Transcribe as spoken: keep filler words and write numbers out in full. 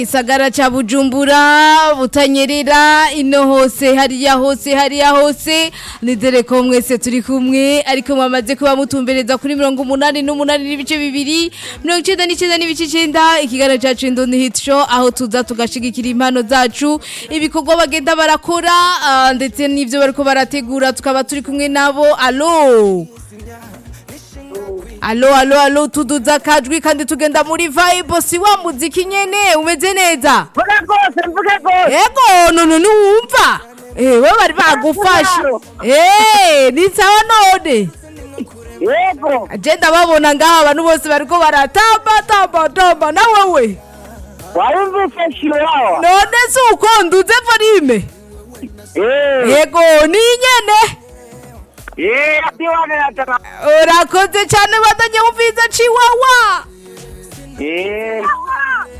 Isagara cha Bujumbura butanyerera ino hose hariya hose hariya hose nizere ko mwese turi kumwe ariko mwamaze kuba mutumbereza kuri mirongo umunani n'umunani n'ibice bibiri mirongo icenda n'icenda n'ibice icenda ikiganiro cacu Indoni Hit Show aho tuza tugashigikira impano zacu ibikorwa bagenda barakora uh, ndetse n'ivyo bariko barategura tukaba turi kumwe nabo. Allo Allo allo allo tuduza kajwi kandi tugenda muri vibe si wa muziki nyene umeze neza. Vuga gose mvuge gose. Yego none nuwumva. Eh we bari bagufasha. Eh ni sawa none. Yego. Agenda babona ngaha abantu bose bariko baratamba tamba tamba na wewe. Wayumvise shirawa. None si uko nduze volume. Eh. Yego ni nyene. Eh atiwane nataka. Urakoze cyane badanye umviza chiwawa. Eh.